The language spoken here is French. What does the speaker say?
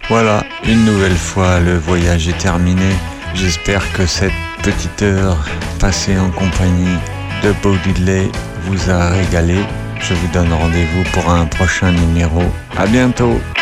Voilà, une nouvelle fois, le voyage est terminé. J'espère que cette petite heure passée en compagnie de Bo Diddley vous a régalé. Je vous donne rendez-vous pour un prochain numéro. À bientôt!